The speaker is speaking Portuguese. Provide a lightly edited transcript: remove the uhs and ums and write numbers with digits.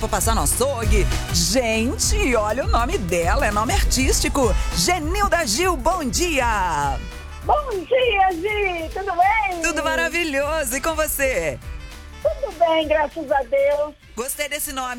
Vou passar no açougue. Gente, olha o nome dela, é nome artístico. Genilda Gil, bom dia! Bom dia, Gi! Tudo bem? Tudo maravilhoso, e com você? Tudo bem, graças a Deus. Gostei desse nome.